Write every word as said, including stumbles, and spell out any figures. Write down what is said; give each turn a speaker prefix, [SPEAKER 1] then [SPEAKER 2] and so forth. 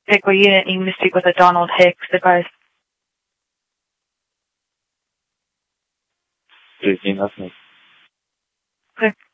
[SPEAKER 1] Pickle Unit, you need to speak with a Donald Hicks device.
[SPEAKER 2] fifteen, that's me.
[SPEAKER 1] Okay.